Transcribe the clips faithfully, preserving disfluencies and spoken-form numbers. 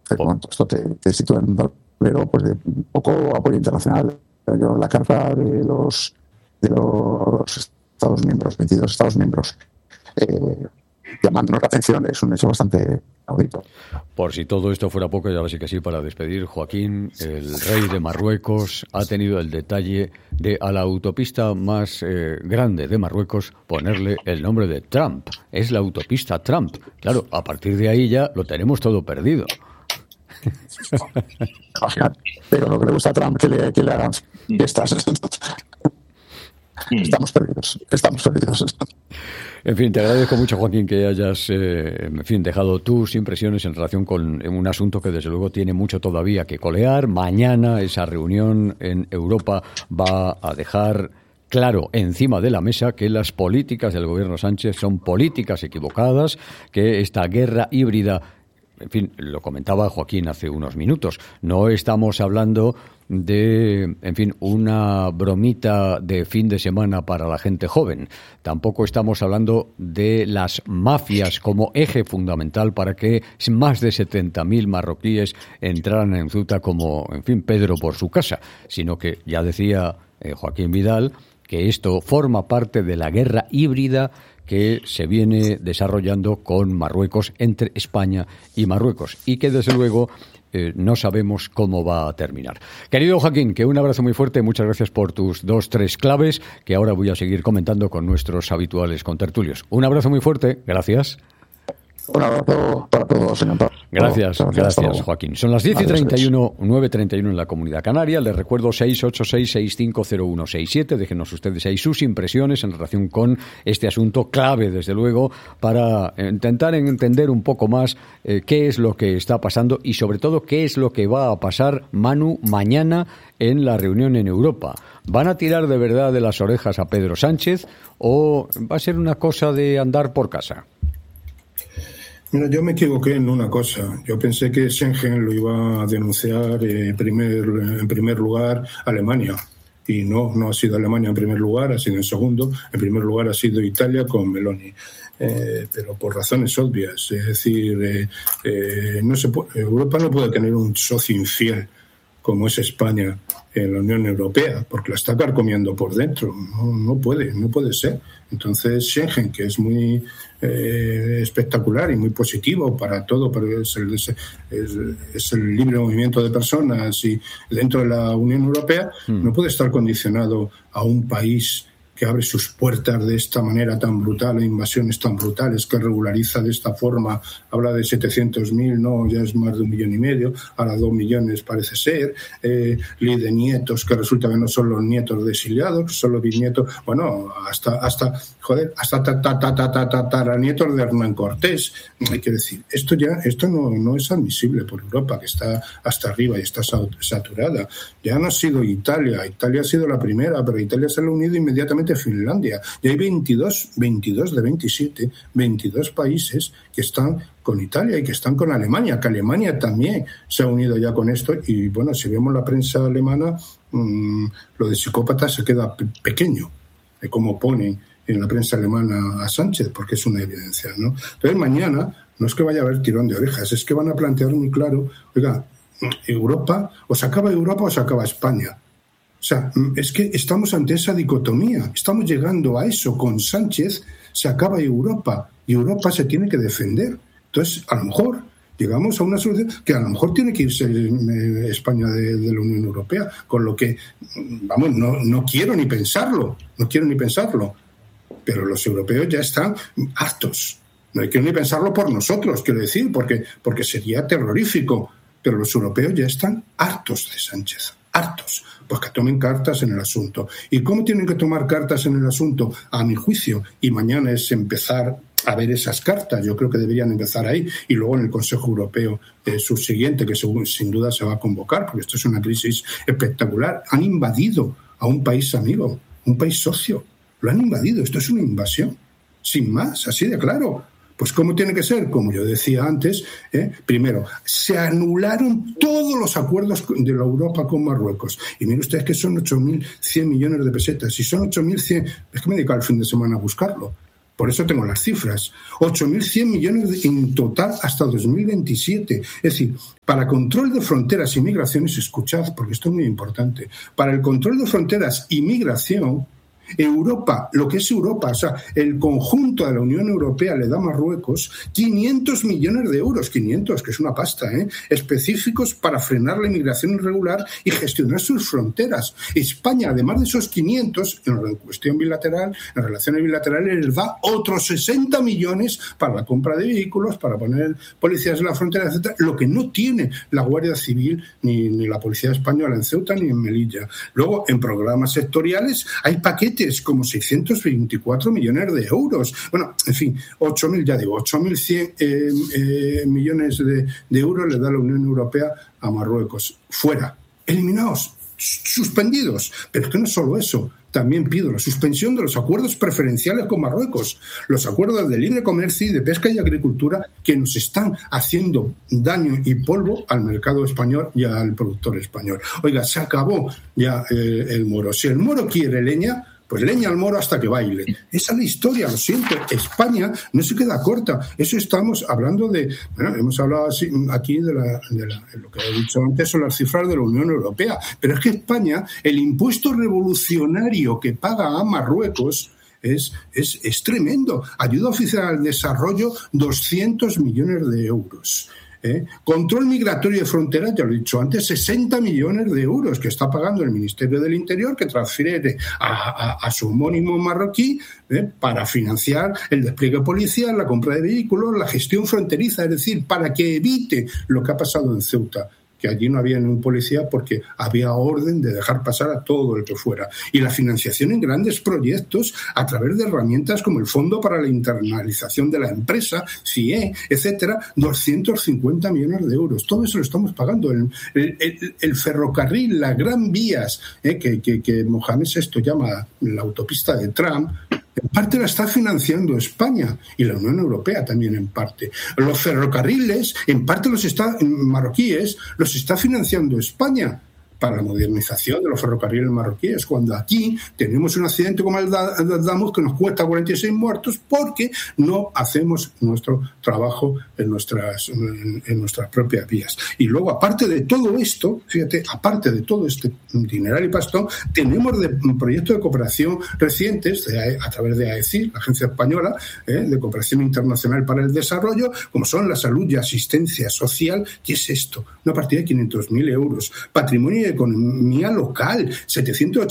te, bueno, esto te, te sitúa en un tablero pues, de poco apoyo internacional. Yo, la carta de los, de los Estados miembros, veintidós Estados miembros, eh, llamándonos la atención, es un hecho bastante inaudito. Por si todo esto fuera poco, y ahora sí que sí, para despedir, Joaquín, el rey de Marruecos, ha tenido el detalle de a la autopista más eh, grande de Marruecos ponerle el nombre de Trump. Es la autopista Trump. Claro, a partir de ahí ya lo tenemos todo perdido. Pero lo que le gusta a Trump, que le, que le hagan fiestas. Estamos perdidos, estamos perdidos. En fin, te agradezco mucho, Joaquín, que hayas eh, en fin, dejado tus impresiones en relación con un asunto que desde luego tiene mucho todavía que colear. Mañana esa reunión en Europa va a dejar claro encima de la mesa que las políticas del gobierno Sánchez son políticas equivocadas, que esta guerra híbrida, en fin, lo comentaba Joaquín hace unos minutos, no estamos hablando de, en fin, una bromita de fin de semana para la gente joven. Tampoco estamos hablando de las mafias como eje fundamental para que más de setenta mil marroquíes entraran en Ceuta como, en fin, Pedro por su casa, sino que, ya decía eh, Joaquín Vidal, que esto forma parte de la guerra híbrida que se viene desarrollando con Marruecos, entre España y Marruecos, y que desde luego eh, no sabemos cómo va a terminar. Querido Joaquín, que un abrazo muy fuerte, muchas gracias por tus dos, tres claves, que ahora voy a seguir comentando con nuestros habituales contertulios. Un abrazo muy fuerte, gracias. Un abrazo para todos, señor. Gracias, gracias, gracias Joaquín. Son las diez y treinta y uno, nueve y treinta y uno en la Comunidad Canaria. Les recuerdo seis ocho seis, seis cinco cero uno seis siete. Déjenos ustedes ahí sus impresiones en relación con este asunto clave, desde luego, para intentar entender un poco más eh, qué es lo que está pasando y, sobre todo, qué es lo que va a pasar, Manu, mañana en la reunión en Europa. ¿Van a tirar de verdad de las orejas a Pedro Sánchez o va a ser una cosa de andar por casa? Mira, yo me equivoqué en una cosa. Yo pensé que Schengen lo iba a denunciar eh, primer, en primer lugar Alemania. Y no, no ha sido Alemania en primer lugar, ha sido en segundo. En primer lugar ha sido Italia con Meloni. Eh, pero por razones obvias. Es decir, eh, eh, no se puede, Europa no puede tener un socio infiel como es España en la Unión Europea, porque la está carcomiendo por dentro. No, no puede, no puede ser. Entonces, Schengen, que es muy eh, espectacular y muy positivo para todo, pero es el, es, es el libre movimiento de personas y dentro de la Unión Europea, mm. no puede estar condicionado a un país que abre sus puertas de esta manera tan brutal, invasiones tan brutales, que regulariza de esta forma, habla de setecientos mil, no, ya es más de un millón y medio, ahora dos millones parece ser, eh, de nietos, que resulta que no son los nietos de exiliados, son los bisnietos, bueno, hasta, hasta joder, hasta tataranietos de Hernán Cortés. Hay que decir, esto ya, esto no, no es admisible por Europa, que está hasta arriba y está saturada. Ya no ha sido Italia, Italia ha sido la primera, pero Italia se ha unido inmediatamente Finlandia. Y hay veintidós, veintidós de veintisiete, veintidós países que están con Italia y que están con Alemania, que Alemania también se ha unido ya con esto. Y bueno, si vemos la prensa alemana, mmm, lo de psicópata se queda pe- pequeño, de cómo ponen en la prensa alemana a Sánchez, porque es una evidencia, ¿no? Entonces mañana no es que vaya a haber tirón de orejas, es que van a plantear muy claro, oiga, Europa, o se acaba Europa o se acaba España. O sea, es que estamos ante esa dicotomía, estamos llegando a eso. Con Sánchez se acaba Europa y Europa se tiene que defender. Entonces, a lo mejor llegamos a una solución que a lo mejor tiene que irse España de, de la Unión Europea, con lo que, vamos, no, no quiero ni pensarlo, no quiero ni pensarlo, pero los europeos ya están hartos. No hay que ni pensarlo por nosotros, quiero decir, porque, porque sería terrorífico, pero los europeos ya están hartos de Sánchez, hartos. Pues que tomen cartas en el asunto. ¿Y cómo tienen que tomar cartas en el asunto? A mi juicio, y mañana es empezar a ver esas cartas, yo creo que deberían empezar ahí, y luego en el Consejo Europeo eh, subsiguiente, que según, sin duda se va a convocar, porque esto es una crisis espectacular. Han invadido a un país amigo, un país socio, lo han invadido, esto es una invasión, sin más, así de claro. Pues ¿cómo tiene que ser? Como yo decía antes, ¿eh? Primero, se anularon todos los acuerdos de la Europa con Marruecos. Y mire ustedes que son ocho mil cien millones de pesetas. Si son ocho mil cien, es que me he dedicado el fin de semana a buscarlo. Por eso tengo las cifras. ocho mil cien millones en total hasta dos mil veintisiete. Es decir, para control de fronteras y migraciones, escuchad, porque esto es muy importante, para el control de fronteras y migración, Europa, lo que es Europa, o sea, el conjunto de la Unión Europea le da a Marruecos quinientos millones de euros, quinientos, que es una pasta, ¿eh? específicos para frenar la inmigración irregular y gestionar sus fronteras. España, además de esos quinientos, en cuestión bilateral, en relaciones bilaterales, les da otros sesenta millones para la compra de vehículos, para poner policías en la frontera, etcétera, lo que no tiene la Guardia Civil ni, ni la Policía Española en Ceuta ni en Melilla. Luego, en programas sectoriales hay paquetes como seiscientos veinticuatro millones de euros. Bueno, en fin, ocho mil, ya digo, ocho mil cien eh, eh, millones de, de euros le da la Unión Europea a Marruecos. Fuera, eliminados, suspendidos. Pero es que no es solo eso. También pido la suspensión de los acuerdos preferenciales con Marruecos, los acuerdos de libre comercio y de pesca y agricultura que nos están haciendo daño y polvo al mercado español y al productor español. Oiga, se acabó ya eh, el moro. Si el moro quiere leña, pues leña al moro hasta que baile. Esa es la historia, lo siento. España no se queda corta. Eso estamos hablando de... Bueno, hemos hablado así, aquí de, la, de la, lo que he dicho antes son las cifras de la Unión Europea. Pero es que España, el impuesto revolucionario que paga a Marruecos es, es, es tremendo. Ayuda oficial al desarrollo, doscientos millones de euros. ¿Eh? Control migratorio de fronteras, ya lo he dicho antes, sesenta millones de euros que está pagando el Ministerio del Interior, que transfiere a, a, a su homónimo marroquí ¿eh? para financiar el despliegue policial, la compra de vehículos, la gestión fronteriza, es decir, para que evite lo que ha pasado en Ceuta, que allí no había ningún policía porque había orden de dejar pasar a todo el que fuera. Y la financiación en grandes proyectos a través de herramientas como el Fondo para la Internalización de la Empresa, C I E, etcétera, doscientos cincuenta millones de euros. Todo eso lo estamos pagando. El, el, el, el ferrocarril, las gran vías, eh, que, que, que Mohamed sexto llama la autopista de Trump, en parte la está financiando España y la Unión Europea también en parte. Los ferrocarriles, en parte los está, marroquíes, los está financiando España para la modernización de los ferrocarriles marroquíes, cuando aquí tenemos un accidente como el de Damus que nos cuesta cuarenta y seis muertos porque no hacemos nuestro trabajo en nuestras, en, en nuestras propias vías. Y luego, aparte de todo esto, fíjate, aparte de todo este dineral y pastón, tenemos de, proyectos de cooperación recientes de, a través de A E C I, la Agencia Española eh, de Cooperación Internacional para el Desarrollo, como son la salud y asistencia social. ¿Qué es esto? Una partida de quinientos mil euros. Patrimonio economía local, setecientos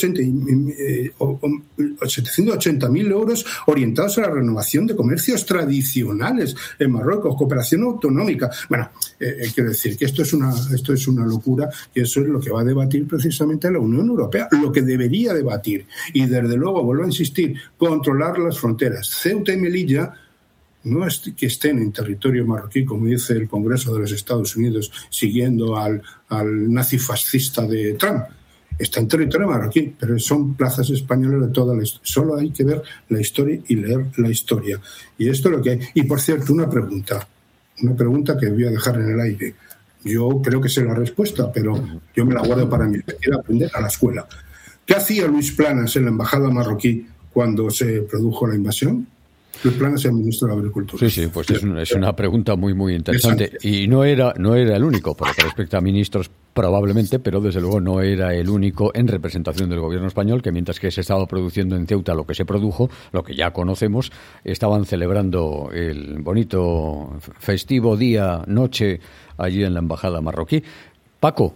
ochenta mil euros orientados a la renovación de comercios tradicionales en Marruecos, cooperación autonómica. Bueno, eh, eh, quiero decir que esto es una esto es una locura y eso es lo que va a debatir precisamente la Unión Europea, lo que debería debatir. Y desde luego, vuelvo a insistir, controlar las fronteras. Ceuta y Melilla no es que estén en territorio marroquí, como dice el Congreso de los Estados Unidos, siguiendo al, al nazifascista de Trump. Está en territorio marroquí, pero son plazas españolas de toda la historia. Solo hay que ver la historia y leer la historia. Y esto es lo que hay. Y, por cierto, una pregunta. Una pregunta que voy a dejar en el aire. Yo creo que sé la respuesta, pero yo me la guardo para mí. Quiero aprender a la escuela. ¿Qué hacía Luis Planas en la embajada marroquí cuando se produjo la invasión? Luis Planas es el ministro de Agricultura. Sí, sí, pues es una, es una pregunta muy, muy interesante. Y no era, no era el único, por lo que respecta a ministros, probablemente, pero desde luego no era el único en representación del gobierno español, que mientras que se estaba produciendo en Ceuta lo que se produjo, lo que ya conocemos, estaban celebrando el bonito festivo día, noche, allí en la embajada marroquí. Paco.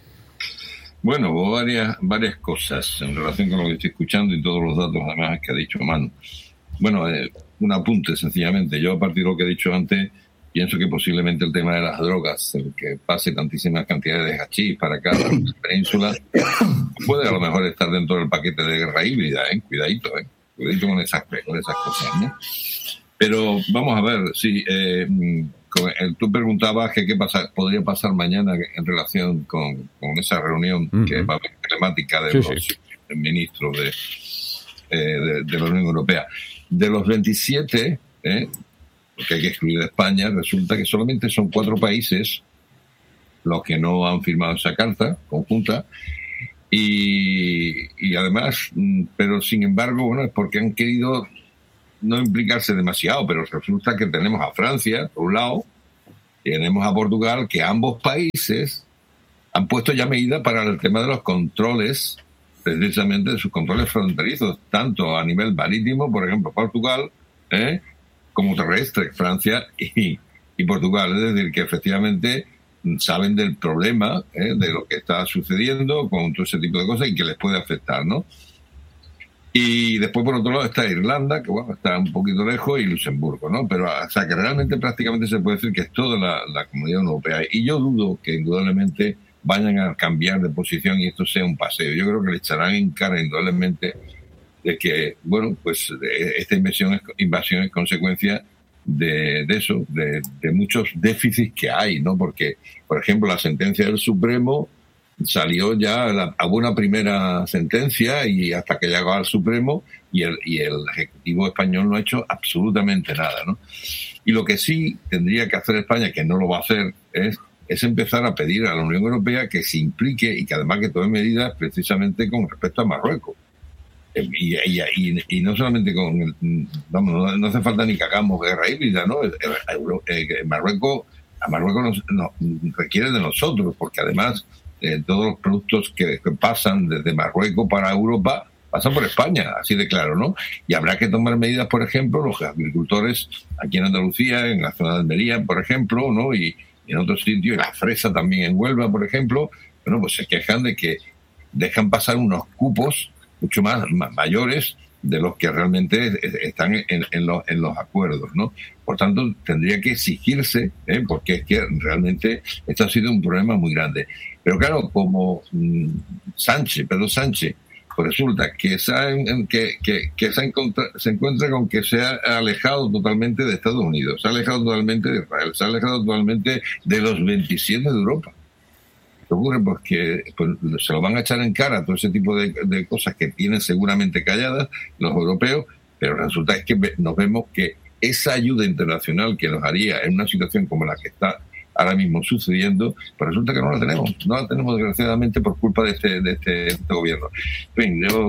Bueno, varias, varias cosas en relación con lo que estoy escuchando y todos los datos además que ha dicho Manu. Bueno, eh, un apunte sencillamente. Yo, a partir de lo que he dicho antes, pienso que posiblemente el tema de las drogas, el que pase tantísimas cantidades de hachís para acá, para la península, puede a lo mejor estar dentro del paquete de guerra híbrida, ¿eh? Cuidadito, ¿eh? Cuidadito con esas, con esas cosas, ¿no? Pero vamos a ver, sí, eh, con, eh, tú preguntabas que qué pasa, podría pasar mañana en relación con, con esa reunión uh-huh. que va a haber telemática de sí, los sí. ministros de, eh, de, de la Unión Europea. De los veintisiete, eh, porque hay que excluir a España, resulta que solamente son cuatro países los que no han firmado esa carta conjunta y, y además, pero sin embargo, bueno, es porque han querido no implicarse demasiado, pero resulta que tenemos a Francia, por un lado, y tenemos a Portugal, que ambos países han puesto ya medidas para el tema de los controles, precisamente de sus controles fronterizos, tanto a nivel marítimo, por ejemplo, Portugal, ¿eh? como terrestre, Francia y, y Portugal. Es decir, que efectivamente saben del problema, ¿eh? de lo que está sucediendo con todo ese tipo de cosas y que les puede afectar, ¿no? Y después, por otro lado, está Irlanda, que bueno, está un poquito lejos, y Luxemburgo, ¿no? Pero, o sea, que realmente prácticamente se puede decir que es toda la, la Comunidad Europea. Y yo dudo que indudablemente vayan a cambiar de posición y esto sea un paseo. Yo creo que le echarán en cara indudablemente de que, bueno, pues esta invasión es, invasión es consecuencia de, de eso, de, de muchos déficits que hay, ¿no? Porque, por ejemplo, la sentencia del Supremo salió ya la, a una primera sentencia y hasta que llegó al Supremo y el, y el Ejecutivo español no ha hecho absolutamente nada, ¿no? Y lo que sí tendría que hacer España, que no lo va a hacer, es, es empezar a pedir a la Unión Europea que se implique y que además que tome medidas precisamente con respecto a Marruecos. Y, y, y, y no solamente con el, vamos, no, no hace falta ni que hagamos guerra híbrida, ¿no? Marruecos, a Marruecos nos, nos requiere de nosotros, porque además Eh, todos los productos que, que pasan desde Marruecos para Europa pasan por España, así de claro, ¿no? Y habrá que tomar medidas, por ejemplo, los agricultores aquí en Andalucía, en la zona de Almería, por ejemplo, ¿no? Y, y en otros sitios, y la fresa también en Huelva, por ejemplo, bueno, pues se quejan de que dejan pasar unos cupos mucho más, más mayores de los que realmente están en, en, los, en los acuerdos, ¿no? Por tanto, tendría que exigirse, ¿eh? porque es que realmente esto ha sido un problema muy grande. Pero claro, como mmm, Sánchez, Pedro Sánchez, pues resulta que, se, ha, que, que, que se, encontra, se encuentra con que se ha alejado totalmente de Estados Unidos, se ha alejado totalmente de Israel, se ha alejado totalmente de los veintisiete de Europa. ¿Qué ocurre? Pues que pues, se lo van a echar en cara todo ese tipo de, de cosas que tienen seguramente calladas los europeos, pero resulta es que nos vemos que esa ayuda internacional que nos haría en una situación como la que está ahora mismo sucediendo, pues resulta que no la tenemos, no la tenemos desgraciadamente por culpa de este, de este, de este gobierno. En fin, yo,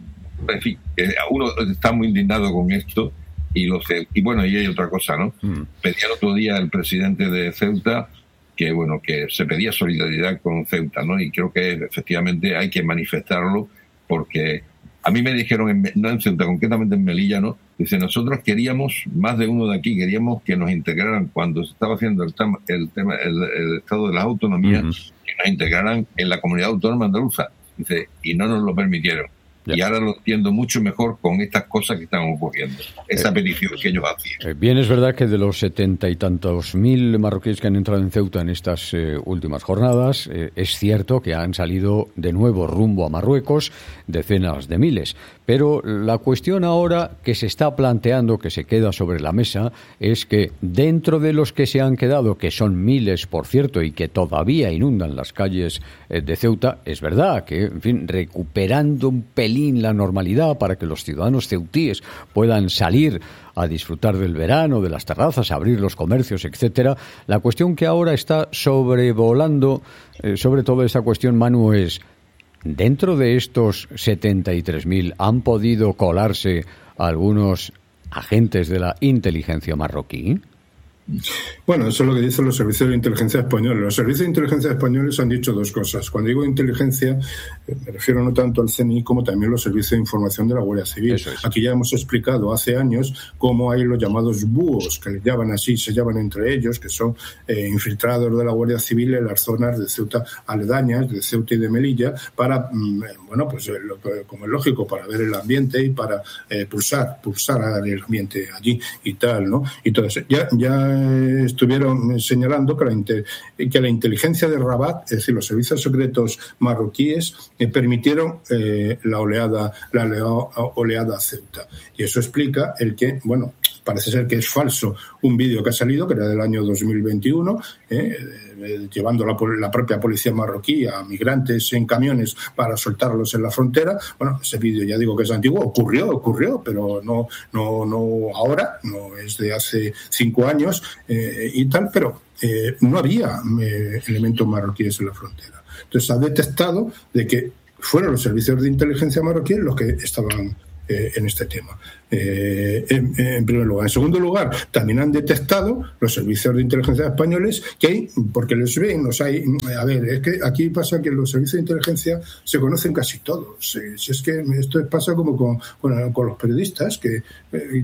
en fin, uno está muy indignado con esto y lo sé. Y bueno, y hay otra cosa, ¿no? Mm. Pedía el otro día el presidente de Ceuta que bueno, que se pedía solidaridad con Ceuta, ¿no? Y creo que efectivamente hay que manifestarlo, porque a mí me dijeron, en, no en Ceuta, concretamente en Melilla, ¿no? Dice, nosotros queríamos, más de uno de aquí, queríamos que nos integraran cuando se estaba haciendo el tema, el, tema, el, el estado de las autonomías, uh-huh. que nos integraran en la comunidad autónoma andaluza. Dice, y no nos lo permitieron. Ya. Y ahora lo entiendo mucho mejor con estas cosas que están ocurriendo. Esa eh, petición que ellos hacían. Bien, es verdad que de los setenta y tantos mil marroquíes que han entrado en Ceuta en estas eh, últimas jornadas, eh, es cierto que han salido de nuevo rumbo a Marruecos decenas de miles. Pero la cuestión ahora que se está planteando, que se queda sobre la mesa, es que dentro de los que se han quedado, que son miles, por cierto, y que todavía inundan las calles eh, de Ceuta, es verdad que, en fin, recuperando un pelín la normalidad para que los ciudadanos ceutíes puedan salir a disfrutar del verano, de las terrazas, abrir los comercios, etcétera. La cuestión que ahora está sobrevolando, eh, sobre todo esta cuestión, Manu, es, dentro de estos setenta y tres mil han podido colarse algunos agentes de la inteligencia marroquí. Bueno, eso es lo que dicen los servicios de inteligencia españoles. Los servicios de inteligencia españoles han dicho dos cosas. Cuando digo inteligencia, me refiero no tanto al C N I como también los servicios de información de la Guardia Civil. Es. Aquí ya hemos explicado hace años cómo hay los llamados búhos, que le llaman así, se llaman entre ellos, que son eh, infiltrados de la Guardia Civil en las zonas de Ceuta aledañas, de Ceuta y de Melilla, para, mm, bueno, pues eh, lo, como es lógico, para ver el ambiente y para eh, pulsar, pulsar el ambiente allí y tal, ¿no? Y todo eso. Ya, ya estuvieron señalando que la, inter, que la inteligencia de Rabat, es decir, los servicios secretos marroquíes, eh, permitieron eh, la oleada la oleada a Ceuta. Y eso explica el que, bueno, parece ser que es falso un vídeo que ha salido, que era del año dos mil veintiuno, eh, eh, llevando la, la propia policía marroquí a migrantes en camiones para soltarlos en la frontera. Bueno, ese vídeo ya digo que es antiguo, ocurrió, ocurrió, pero no, no, no ahora, no es de hace cinco años eh, y tal, pero eh, no había eh, elementos marroquíes en la frontera. Entonces ha detectado de que fueron los servicios de inteligencia marroquíes los que estaban eh, en este tema. Eh, en, en primer lugar. En segundo lugar, también han detectado los servicios de inteligencia españoles que hay, porque les ven, los hay. A ver, es que aquí pasa que los servicios de inteligencia se conocen casi todos. Eh, si es que esto pasa como con, con, con los periodistas, que eh,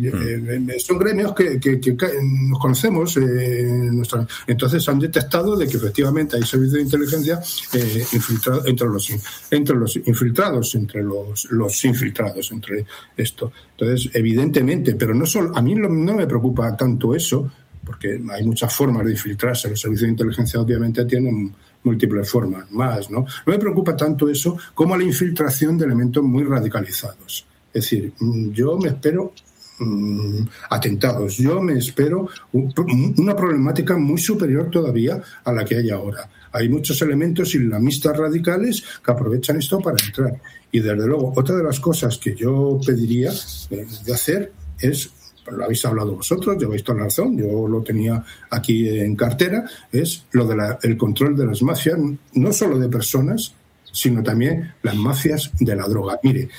eh, son gremios que, que, que nos conocemos. Eh, nuestra, entonces han detectado de que efectivamente hay servicios de inteligencia eh, infiltrados entre los, entre los infiltrados, entre los, los infiltrados, entre esto. Entonces, evidentemente, pero no solo, a mí no me preocupa tanto eso, porque hay muchas formas de infiltrarse. Los servicios de inteligencia obviamente tienen múltiples formas más, ¿no? No me preocupa tanto eso como la infiltración de elementos muy radicalizados. Es decir, yo me espero mmm, atentados, yo me espero un, una problemática muy superior todavía a la que hay ahora. Hay muchos elementos islamistas radicales que aprovechan esto para entrar. Y desde luego, otra de las cosas que yo pediría de hacer es, lo habéis hablado vosotros, lleváis toda la razón, yo lo tenía aquí en cartera, es lo de la, el control de las mafias, no solo de personas, sino también las mafias de la droga. Mire,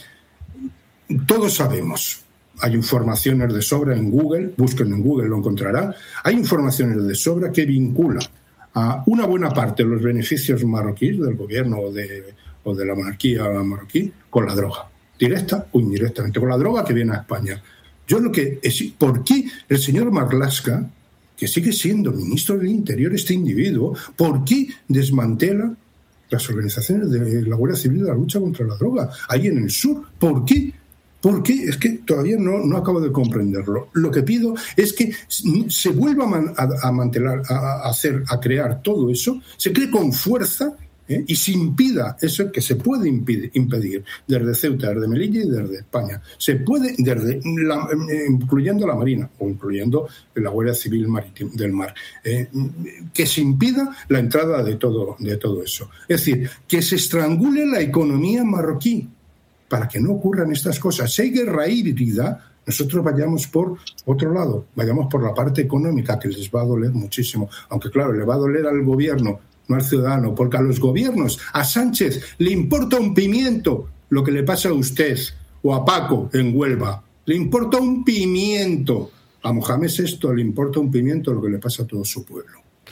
todos sabemos, hay informaciones de sobra en Google, busquen en Google, lo encontrarán, hay informaciones de sobra que vinculan a una buena parte de los beneficios marroquíes del gobierno o de, o de la monarquía marroquí con la droga, directa o indirectamente, con la droga que viene a España. Yo lo que es, ¿por qué el señor Marlaska, que sigue siendo ministro del Interior este individuo, por qué desmantela las organizaciones de la Guardia Civil de la lucha contra la droga ahí en el sur? ¿Por qué? ¿Por qué? Es que todavía no, no acabo de comprenderlo. Lo que pido es que se vuelva a, man, a, a mantener, a, a hacer, a crear todo eso, se cree con fuerza, ¿eh? Y se impida eso que se puede impedir, impedir desde Ceuta, desde Melilla y desde España. Se puede, desde la, incluyendo la Marina o incluyendo la Guardia Civil Marítima del Mar, eh, que se impida la entrada de todo, de todo eso. Es decir, que se estrangule la economía marroquí, para que no ocurran estas cosas. Si hay guerra híbrida, nosotros vayamos por otro lado, vayamos por la parte económica, que les va a doler muchísimo. Aunque, claro, le va a doler al gobierno, no al ciudadano, porque a los gobiernos, a Sánchez, le importa un pimiento lo que le pasa a usted o a Paco en Huelva. Le importa un pimiento. A Mohamed sexto le importa un pimiento lo que le pasa a todo su pueblo.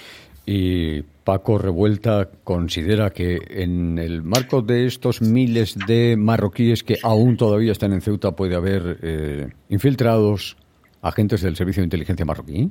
Y Paco Revuelta considera que en el marco de estos miles de marroquíes que aún todavía están en Ceuta puede haber eh, infiltrados agentes del Servicio de Inteligencia marroquí.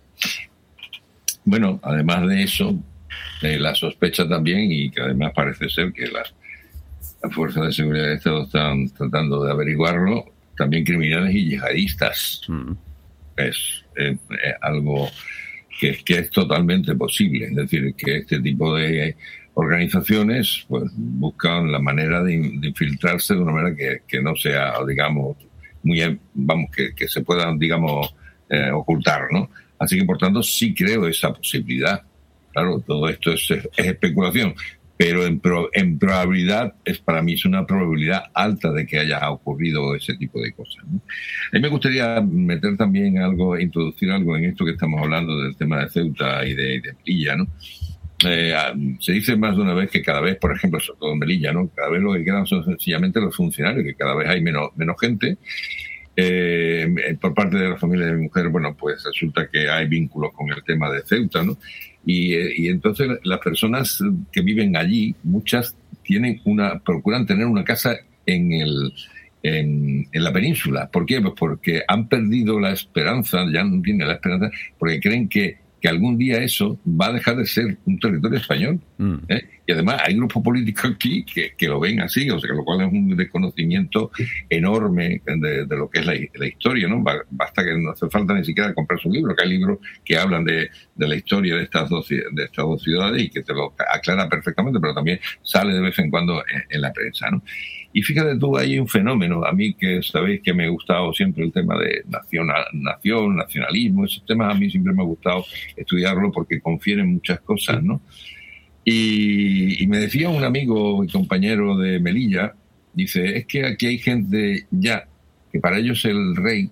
Bueno, además de eso, eh, la sospecha también, y que además parece ser que las, las fuerzas de seguridad de Estado están tratando de averiguarlo, también criminales y yihadistas. Mm. Es eh, eh, algo... Que, que es totalmente posible, es decir, que este tipo de organizaciones pues buscan la manera de, de infiltrarse de una manera que, que no sea, digamos, muy, vamos, que, que se puedan, digamos, eh, ocultar, ¿no? Así que, por tanto, sí creo esa posibilidad. Claro, todo esto es, es especulación, pero en, pro, en probabilidad, es para mí es una probabilidad alta de que haya ocurrido ese tipo de cosas, ¿no? A mí me gustaría meter también algo, introducir algo en esto que estamos hablando del tema de Ceuta y de, de Melilla, ¿no? Eh, se dice más de una vez que cada vez, por ejemplo, sobre todo en Melilla, ¿no? Cada vez lo que quedan son sencillamente los funcionarios, que cada vez hay menos, menos gente. Eh, por parte de la familia de mi mujer, bueno, pues resulta que hay vínculos con el tema de Ceuta, ¿no? Y, y entonces las personas que viven allí, muchas tienen una, procuran tener una casa en el, en, en la península. ¿Por qué? Pues porque han perdido la esperanza, ya no tienen la esperanza, porque creen que, que algún día eso va a dejar de ser un territorio español. Mm. ¿eh? Y además hay grupos políticos aquí que, que lo ven así, o sea, lo cual es un desconocimiento enorme de, de lo que es la, la historia, ¿no? Basta que no hace falta ni siquiera comprar su libro, que hay libros que hablan de, de la historia de estas dos de estas dos ciudades y que te lo aclara perfectamente, pero también sale de vez en cuando en, en la prensa, ¿no? Y fíjate tú, hay un fenómeno, a mí que sabéis que me ha gustado siempre el tema de nación, nación, nacionalismo, esos temas a mí siempre me ha gustado estudiarlo porque confieren muchas cosas, ¿no? Y, y me decía un amigo y compañero de Melilla, dice, es que aquí hay gente ya que para ellos el rey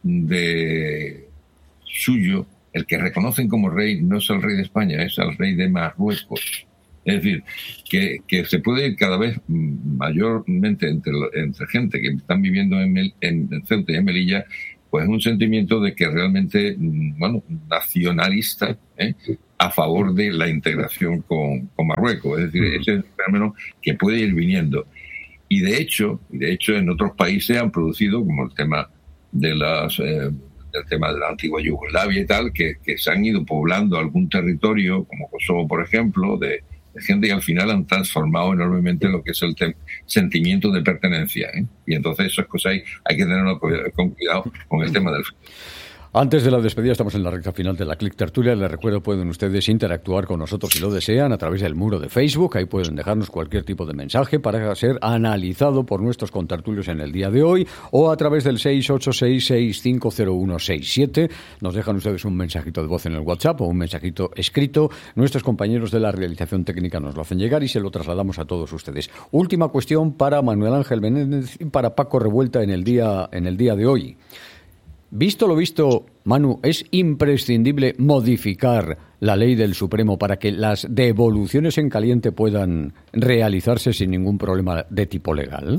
de suyo, el que reconocen como rey, no es el rey de España, es el rey de Marruecos. Es decir, que, que se puede ir cada vez mayormente entre, entre gente que están viviendo en, Mel, en, en Ceuta y en Melilla, pues un sentimiento de que realmente, bueno, nacionalista, ¿eh? a favor de la integración con, con Marruecos. Es decir, ese es un fenómeno que puede ir viniendo. Y de hecho, de hecho en otros países han producido, como el tema de las... Eh, el tema de la antigua Yugoslavia y tal, que, que se han ido poblando algún territorio, como Kosovo, por ejemplo, de, de gente que al final han transformado enormemente lo que es el te- sentimiento de pertenencia, ¿eh? Y entonces esas cosas hay, hay que tenerlo con cuidado con el tema del fútbol. Antes de la despedida, estamos en la recta final de la Click Tertulia. Les recuerdo, pueden ustedes interactuar con nosotros si lo desean a través del muro de Facebook. Ahí pueden dejarnos cualquier tipo de mensaje para ser analizado por nuestros contertulios en el día de hoy, o a través del seis ocho seis, seis cinco cero uno seis siete. Nos dejan ustedes un mensajito de voz en el WhatsApp o un mensajito escrito. Nuestros compañeros de la realización técnica nos lo hacen llegar y se lo trasladamos a todos ustedes. Última cuestión para Manuel Ángel Menéndez y para Paco Revuelta en el día, en el día de hoy. Visto lo visto, Manu, ¿es imprescindible modificar la ley del Supremo para que las devoluciones en caliente puedan realizarse sin ningún problema de tipo legal?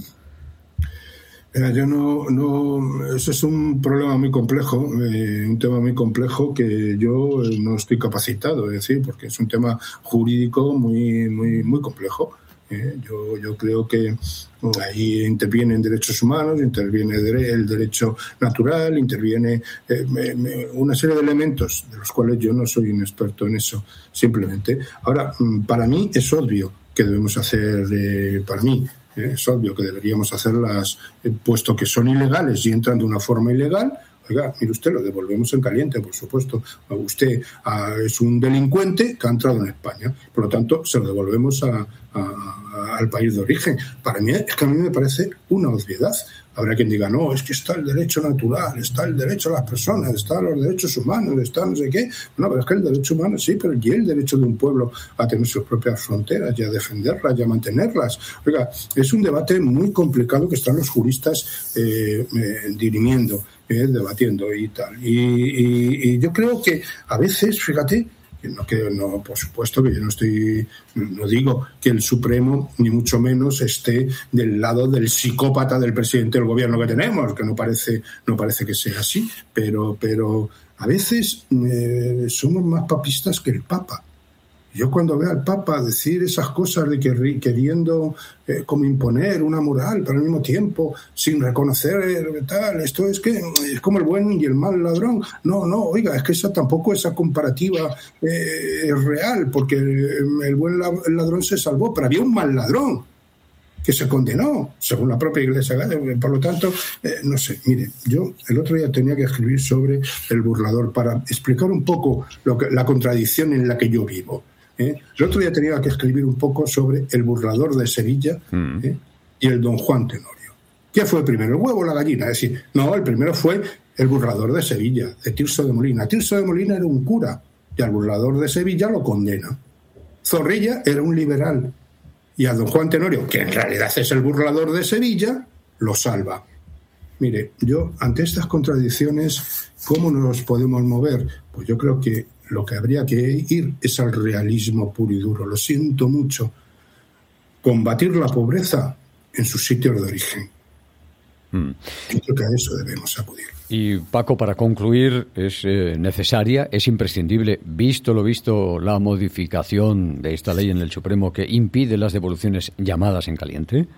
Mira, yo no, no, eso es un problema muy complejo, eh, un tema muy complejo que yo no estoy capacitado, es decir, porque es un tema jurídico muy, muy, muy complejo. Eh, yo, yo creo que ahí intervienen derechos humanos, interviene el derecho natural, interviene eh, una serie de elementos de los cuales yo no soy un experto en eso, simplemente. Ahora, para mí es obvio que debemos hacer, eh, para mí, eh, es obvio que deberíamos hacerlas, eh, puesto que son ilegales y entran de una forma ilegal. Oiga, mire usted, lo devolvemos en caliente, por supuesto. Usted ah, es un delincuente que ha entrado en España. Por lo tanto, se lo devolvemos a, a, a, al país de origen. Para mí, es que a mí me parece una obviedad. Habrá quien diga, no, es que está el derecho natural, está el derecho a las personas, están los derechos humanos, está no sé qué. No, pero es que el derecho humano sí, pero y el derecho de un pueblo a tener sus propias fronteras y a defenderlas y a mantenerlas. Oiga, es un debate muy complicado que están los juristas eh, eh, dirimiendo. Eh, debatiendo y tal. Y, y, y yo creo que a veces, fíjate, que no, que no, por supuesto que yo no estoy, no digo que el Supremo, ni mucho menos, esté del lado del psicópata del presidente del gobierno que tenemos, que no parece, no parece que sea así, pero, pero a veces eh, somos más papistas que el Papa. Yo cuando veo al Papa decir esas cosas de que queriendo eh, como imponer una moral, pero al mismo tiempo sin reconocer eh, tal, esto es que es como el buen y el mal ladrón. No, no, oiga, es que esa tampoco esa comparativa eh, es real, porque el, el buen ladrón se salvó, pero había un mal ladrón que se condenó, según la propia Iglesia. Por lo tanto, eh, no sé, mire, yo el otro día tenía que escribir sobre el burlador para explicar un poco lo que, la contradicción en la que yo vivo. ¿Eh? El otro día tenía que escribir un poco sobre el burlador de Sevilla mm. ¿eh? y el don Juan Tenorio. ¿Qué fue primero, el huevo o la gallina? Es decir, no, el primero fue el burlador de Sevilla, de Tirso de Molina. Tirso de Molina era un cura y al burlador de Sevilla lo condena. Zorrilla era un liberal y a don Juan Tenorio, que en realidad es el burlador de Sevilla, lo salva. Mire, yo ante estas contradicciones, ¿cómo nos podemos mover? Pues yo creo que lo que habría que ir es al realismo puro y duro. Lo siento mucho. Combatir la pobreza en sus sitios de origen. Mm. Yo creo que a eso debemos acudir. Y Paco, para concluir, es eh, necesaria, es imprescindible, visto lo visto, la modificación de esta ley en el Supremo que impide las devoluciones llamadas en caliente.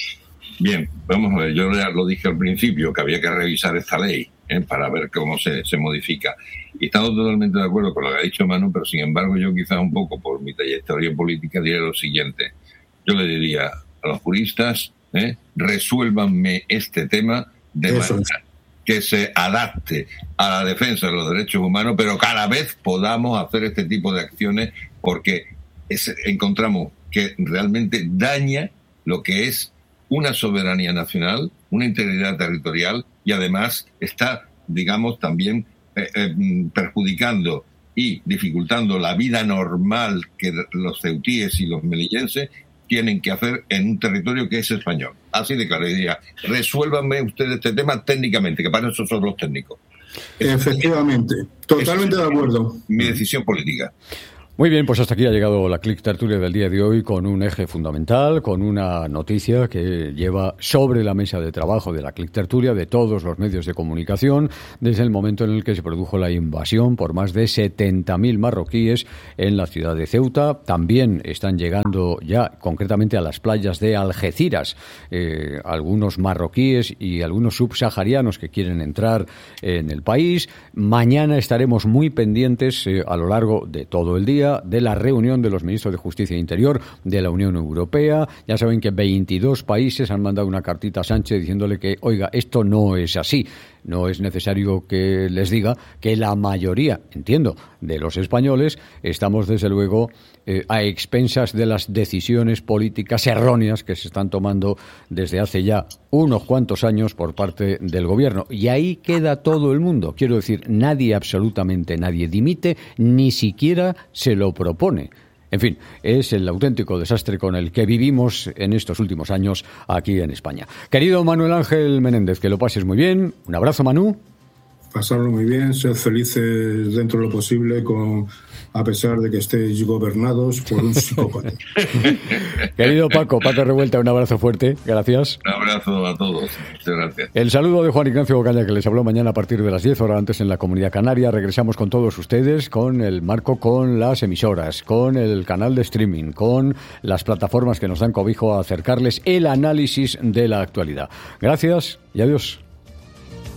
Bien, vamos a ver, yo ya lo dije al principio, que había que revisar esta ley ¿eh? para ver cómo se, se modifica. Y estamos totalmente de acuerdo con lo que ha dicho Manu, pero sin embargo yo quizás un poco por mi trayectoria política diría lo siguiente. Yo le diría a los juristas, ¿eh? resuélvanme este tema de Eso manera es. que se adapte a la defensa de los derechos humanos, pero cada vez podamos hacer este tipo de acciones porque es, encontramos que realmente daña lo que es una soberanía nacional, una integridad territorial y además está, digamos, también eh, eh, perjudicando y dificultando la vida normal que los ceutíes y los melillenses tienen que hacer en un territorio que es español. Así de claro, diría, resuélvanme ustedes este tema técnicamente, que para eso son los técnicos. Efectivamente, totalmente de acuerdo. Mi decisión política. Muy bien, pues hasta aquí ha llegado la Click Tertulia del día de hoy con un eje fundamental, con una noticia que lleva sobre la mesa de trabajo de la Click Tertulia de todos los medios de comunicación desde el momento en el que se produjo la invasión por más de setenta mil marroquíes en la ciudad de Ceuta. También están llegando ya concretamente a las playas de Algeciras eh, algunos marroquíes y algunos subsaharianos que quieren entrar en el país. Mañana estaremos muy pendientes eh, a lo largo de todo el día de la reunión de los ministros de Justicia e Interior de la Unión Europea. Ya saben que veintidós países han mandado una cartita a Sánchez diciéndole que, oiga, esto no es así. No es necesario que les diga que la mayoría, entiendo, de los españoles estamos desde luego eh, a expensas de las decisiones políticas erróneas que se están tomando desde hace ya unos cuantos años por parte del gobierno. Y ahí queda todo el mundo. Quiero decir, nadie, absolutamente nadie dimite, ni siquiera se lo propone. En fin, es el auténtico desastre con el que vivimos en estos últimos años aquí en España. Querido Manuel Ángel Menéndez, que lo pases muy bien. Un abrazo, Manu. Pasarlo muy bien, ser felices dentro de lo posible, con, a pesar de que estéis gobernados por un psicópata. Querido Paco, Paco Revuelta, un abrazo fuerte. Gracias. Un abrazo a todos. Muchas gracias. El saludo de Juan Ignacio Ocaña, que les habló mañana a partir de las diez horas antes en la Comunidad Canaria. Regresamos con todos ustedes, con el marco, con las emisoras, con el canal de streaming, con las plataformas que nos dan cobijo a acercarles el análisis de la actualidad. Gracias y adiós.